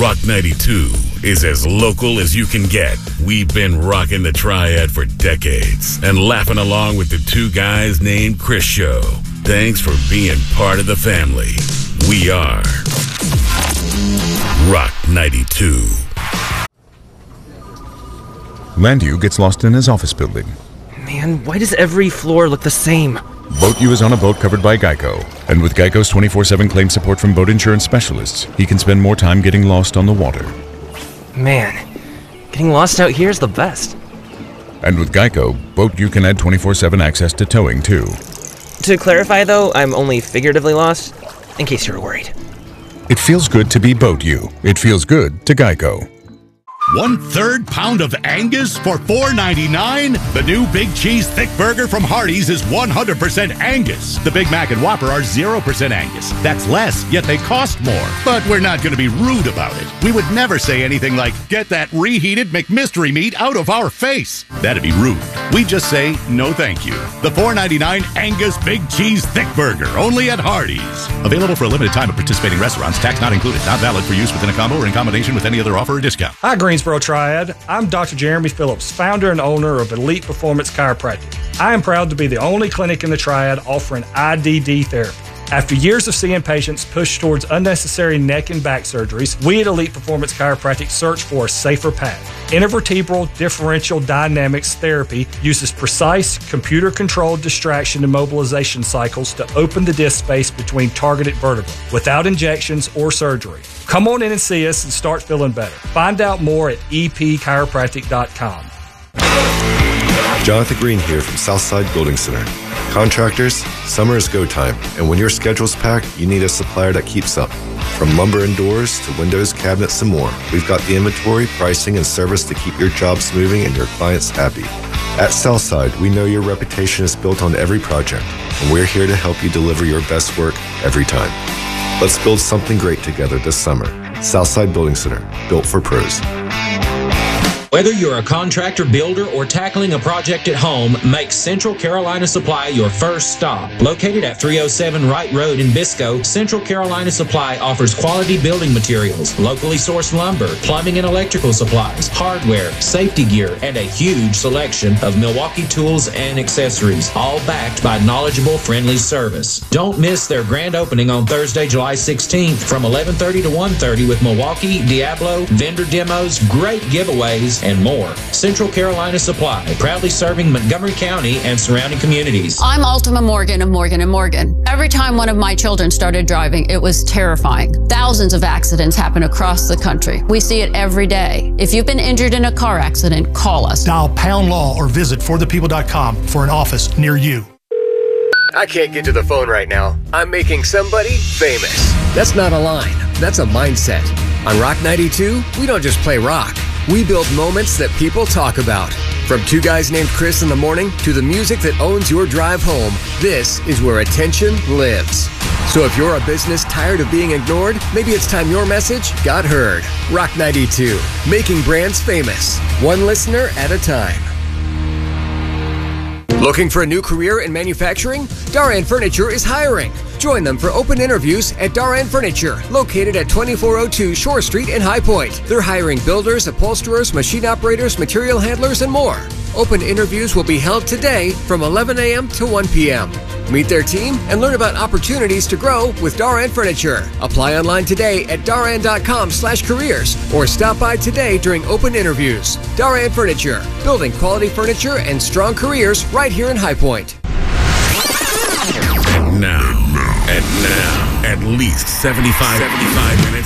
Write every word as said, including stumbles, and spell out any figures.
Rock ninety-two is as local as you can get. We've been rocking the Triad for decades and laughing along with the two guys named Chris Show. Thanks for being part of the family. We are Rock ninety-two. Landu gets lost in his office building. Man, why does every floor look the same? Boat U is on a boat covered by Geico. And with Geico's twenty-four seven claim support from boat insurance specialists, he can spend more time getting lost on the water. Man, getting lost out here is the best. And with Geico, Boat U can add twenty-four seven access to towing, too. To clarify, though, I'm only figuratively lost, in case you're worried. It feels good to be Boat U. It feels good to Geico. One third pound of Angus for four ninety-nine. The new Big Cheese Thick Burger from Hardee's is one hundred percent Angus. The Big Mac and Whopper are zero percent Angus. That's less, yet they cost more. But we're not going to be rude about it. We would never say anything like, get that reheated McMystery meat out of our face. That'd be rude. We just say, no thank you. The four ninety-nine Angus Big Cheese Thick Burger, only at Hardee's. Available for a limited time at participating restaurants. Tax not included. Not valid for use within a combo or in combination with any other offer or discount. Hi, Greensboro Triad. I'm Doctor Jeremy Phillips, founder and owner of Elite Performance Chiropractic. I am proud to be the only clinic in the Triad offering I D D therapy. After years of seeing patients push towards unnecessary neck and back surgeries, we at Elite Performance Chiropractic search for a safer path. Intervertebral differential dynamics therapy uses precise, computer-controlled distraction and mobilization cycles to open the disc space between targeted vertebrae without injections or surgery. Come on in and see us and start feeling better. Find out more at e p chiropractic dot com. Jonathan Green here from Southside Building Center. Contractors, summer is go time, and when your schedule's packed, you need a supplier that keeps up. From lumber and doors to windows, cabinets, and more, we've got the inventory, pricing, and service to keep your jobs moving and your clients happy. At Southside, we know your reputation is built on every project, and we're here to help you deliver your best work every time. Let's build something great together this summer. Southside Building Center, built for pros. Whether you're a contractor, builder, or tackling a project at home, make Central Carolina Supply your first stop. Located at three oh seven Wright Road in Biscoe, Central Carolina Supply offers quality building materials, locally sourced lumber, plumbing and electrical supplies, hardware, safety gear, and a huge selection of Milwaukee tools and accessories, all backed by knowledgeable, friendly service. Don't miss their grand opening on Thursday, July sixteenth from eleven thirty to one thirty with Milwaukee, Diablo, vendor demos, great giveaways, and more. Central Carolina Supply, proudly serving Montgomery County and surrounding communities. I'm Ultima Morgan of Morgan and Morgan. Every time one of my children started driving, it was terrifying. Thousands of accidents happen across the country. We see it every day. If you've been injured in a car accident, call us. Dial pound law or visit for the people dot com for an office near you. I can't get to the phone right now. I'm making somebody famous. That's not a line. That's a mindset. On Rock ninety-two, we don't just play rock. We build moments that people talk about. From two guys named Chris in the morning to the music that owns your drive home, this is where attention lives. So if you're a business tired of being ignored, maybe it's time your message got heard. Rock ninety-two, making brands famous, one listener at a time. Looking for a new career in manufacturing? Daran Furniture is hiring. Join them for open interviews at Daran Furniture, located at twenty-four oh two Shore Street in High Point. They're hiring builders, upholsterers, machine operators, material handlers, and more. Open interviews will be held today from eleven a.m. to one p.m. Meet their team and learn about opportunities to grow with Daran Furniture. Apply online today at daran dot com slash careers or stop by today during open interviews. Daran Furniture, building quality furniture and strong careers right here in High Point. And now, and now, at least seventy-five, seventy-five minutes.